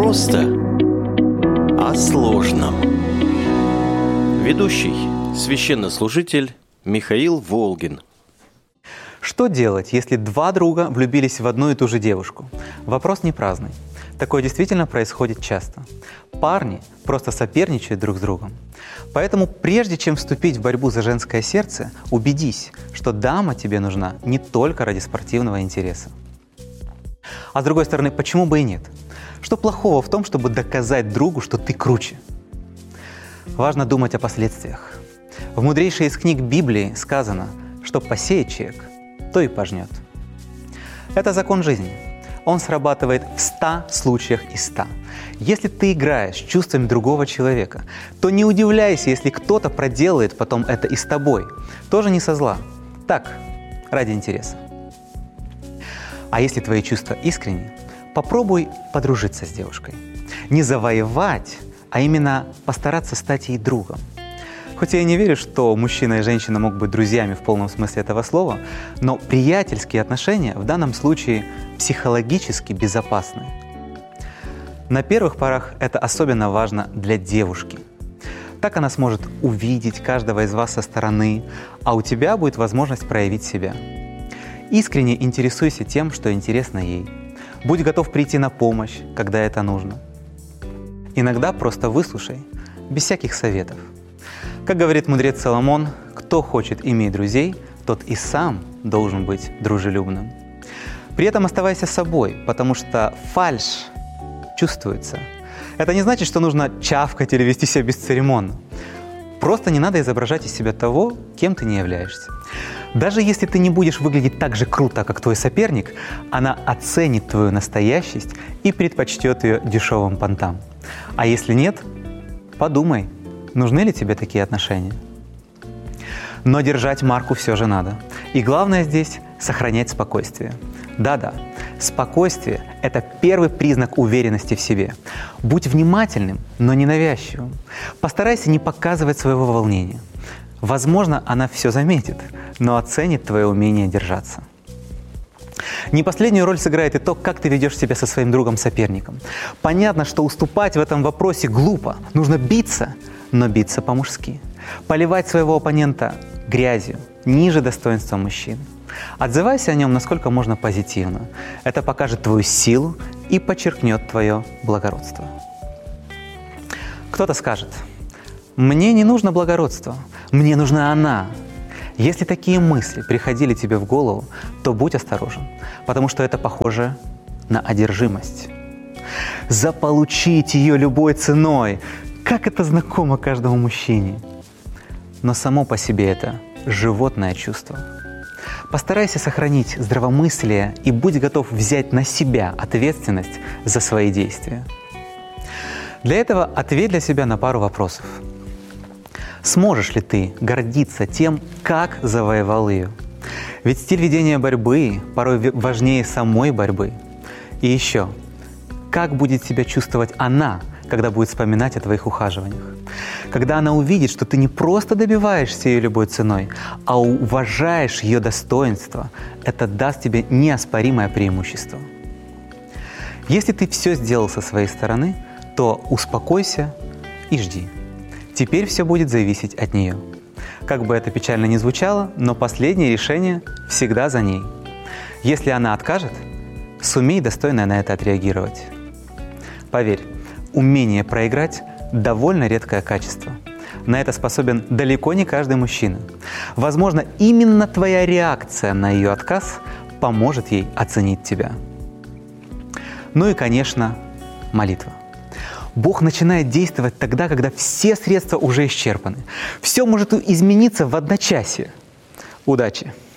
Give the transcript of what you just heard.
Просто о сложном. Ведущий, священнослужитель Михаил Волгин. Что делать, если два друга влюбились в одну и ту же девушку? Вопрос не праздный. Такое действительно происходит часто. Парни просто соперничают друг с другом. Поэтому прежде чем вступить в борьбу за женское сердце, убедись, что дама тебе нужна не только ради спортивного интереса. А с другой стороны, почему бы и нет? Что плохого в том, чтобы доказать другу, что ты круче? Важно думать о последствиях. В мудрейшей из книг Библии сказано, что посеет человек, то и пожнет. Это закон жизни. Он срабатывает в 100 случаях из 100. Если ты играешь с чувствами другого человека, то не удивляйся, если кто-то проделает потом это и с тобой. Тоже не со зла. Так, ради интереса. А если твои чувства искренни, попробуй подружиться с девушкой. Не завоевать, а именно постараться стать ей другом. Хоть я и не верю, что мужчина и женщина могут быть друзьями в полном смысле этого слова, но приятельские отношения в данном случае психологически безопасны. На первых порах это особенно важно для девушки. Так она сможет увидеть каждого из вас со стороны, а у тебя будет возможность проявить себя. Искренне интересуйся тем, что интересно ей. Будь готов прийти на помощь, когда это нужно. Иногда просто выслушай, без всяких советов. Как говорит мудрец Соломон, кто хочет иметь друзей, тот и сам должен быть дружелюбным. При этом оставайся собой, потому что фальшь чувствуется. Это не значит, что нужно чавкать или вести себя бесцеремонно. Просто не надо изображать из себя того, кем ты не являешься. Даже если ты не будешь выглядеть так же круто, как твой соперник, она оценит твою настоящесть и предпочтет ее дешевым понтам. А если нет, подумай, нужны ли тебе такие отношения. Но держать марку все же надо. И главное здесь — сохранять спокойствие. Да-да, спокойствие — это первый признак уверенности в себе. Будь внимательным, но не навязчивым. Постарайся не показывать своего волнения. Возможно, она все заметит, но оценит твое умение держаться. Не последнюю роль сыграет и то, как ты ведешь себя со своим другом-соперником. Понятно, что уступать в этом вопросе глупо. Нужно биться, но биться по-мужски. Поливать своего оппонента грязью, ниже достоинства мужчин. Отзывайся о нем насколько можно позитивно. Это покажет твою силу и подчеркнет твое благородство. Кто-то скажет: «Мне не нужно благородство, мне нужна она». Если такие мысли приходили тебе в голову, то будь осторожен, потому что это похоже на одержимость. Заполучить ее любой ценой. Как это знакомо каждому мужчине. Но само по себе это животное чувство. Постарайся сохранить здравомыслие и будь готов взять на себя ответственность за свои действия. Для этого ответь для себя на пару вопросов. Сможешь ли ты гордиться тем, как завоевал ее? Ведь стиль ведения борьбы порой важнее самой борьбы. И еще, как будет себя чувствовать она, когда будет вспоминать о твоих ухаживаниях? Когда она увидит, что ты не просто добиваешься ее любой ценой, а уважаешь ее достоинство, это даст тебе неоспоримое преимущество. Если ты все сделал со своей стороны, то успокойся и жди. Теперь все будет зависеть от нее. Как бы это печально ни звучало, но последнее решение всегда за ней. Если она откажет, сумей достойно на это отреагировать. Поверь, умение проиграть – довольно редкое качество. На это способен далеко не каждый мужчина. Возможно, именно твоя реакция на ее отказ поможет ей оценить тебя. Ну и, конечно, молитва. Бог начинает действовать тогда, когда все средства уже исчерпаны. Все может измениться в одночасье. Удачи!